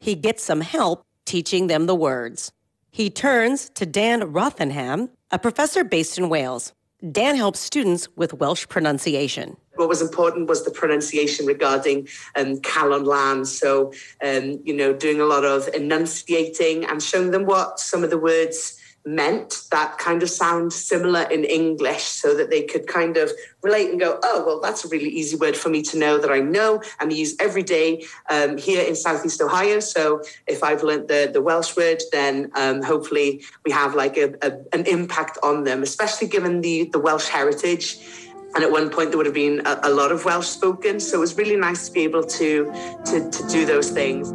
he gets some help teaching them the words. He turns to Dan Rothenham, a professor based in Wales. Dan helps students with Welsh pronunciation. What was important was the pronunciation regarding calon lan. So, doing a lot of enunciating and showing them what some of the words meant that kind of sound similar in English so that they could kind of relate and go, oh, well, that's a really easy word for me to know that I know and use every day here in Southeast Ohio. So if I've learned the Welsh word, then hopefully we have like an impact on them, especially given the Welsh heritage. And at one point there would have been a lot of Welsh spoken. So it was really nice to be able to do those things.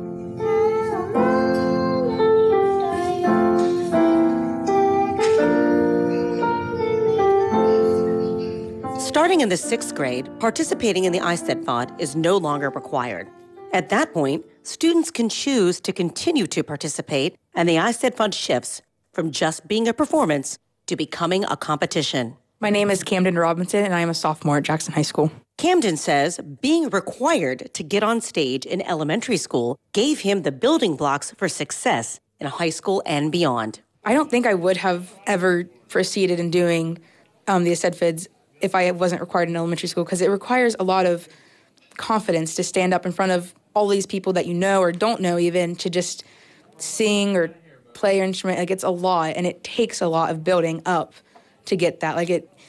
Starting in the 6th grade, participating in the Eisteddfod is no longer required. At that point, students can choose to continue to participate, and the Eisteddfod shifts from just being a performance to becoming a competition. My name is Camden Robinson, and I am a sophomore at Jackson High School. Camden says being required to get on stage in elementary school gave him the building blocks for success in high school and beyond. I don't think I would have ever proceeded in doing the Eisteddfods if I wasn't required in elementary school, because it requires a lot of confidence to stand up in front of all these people that you know or don't know even, to just sing or play your instrument. Like, it's a lot, and it takes a lot of building up to get that.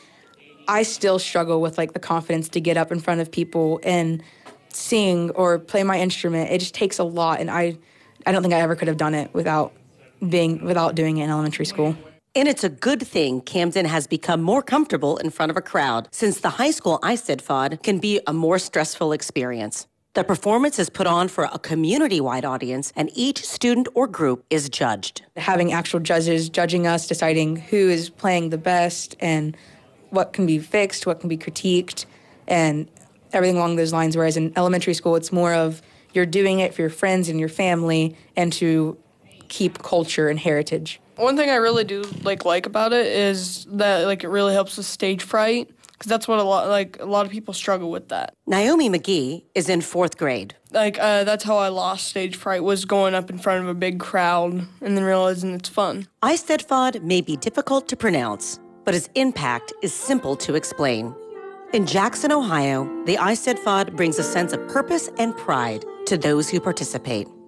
I still struggle with, the confidence to get up in front of people and sing or play my instrument. It just takes a lot, and I don't think I ever could have done it without doing it in elementary school. And it's a good thing Camden has become more comfortable in front of a crowd, since the high school Eisteddfod can be a more stressful experience. The performance is put on for a community-wide audience, and each student or group is judged. Having actual judges judging us, deciding who is playing the best and what can be fixed, what can be critiqued, and everything along those lines. Whereas in elementary school, it's more of you're doing it for your friends and your family and to keep culture and heritage. One thing I really do like about it is that it really helps with stage fright, because that's what a lot of people struggle with that. Naomi McGee is in 4th grade. That's how I lost stage fright, was going up in front of a big crowd and then realizing it's fun. Eisteddfod may be difficult to pronounce, but its impact is simple to explain. In Jackson, Ohio, the Eisteddfod brings a sense of purpose and pride to those who participate.